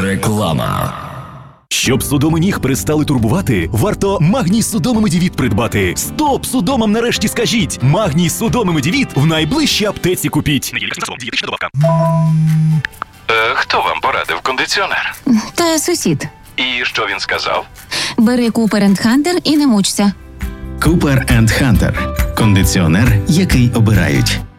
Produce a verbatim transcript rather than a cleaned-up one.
Реклама. Щоб судоми ніг перестали турбувати, варто Магній Судоми Медівіт придбати. Стоп судомам нарешті скажіть! Магній Судоми Медівіт в найближчій аптеці купіть. Е, хто вам порадив кондиціонер? Та сусід. І що він сказав? Бери Купер енд Хантер і не мучся. Купер енд Хантер. Кондиціонер, який обирають.